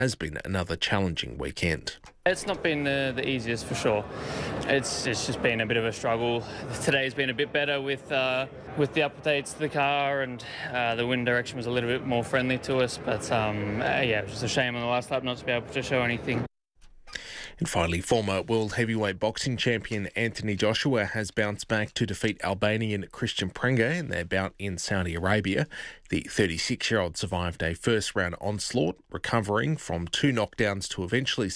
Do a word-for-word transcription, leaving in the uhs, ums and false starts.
has been another challenging weekend. It's not been the, the easiest for sure. It's it's just been a bit of a struggle. Today's been a bit better with uh, with the updates to the car, and uh, the wind direction was a little bit more friendly to us. But um, uh, yeah, it was just a shame on the last lap not to be able to show anything. And finally, former world heavyweight boxing champion Anthony Joshua has bounced back to defeat Albanian Christian Pranga in their bout in Saudi Arabia. The thirty-six-year-old survived a first-round onslaught, recovering from two knockdowns to eventually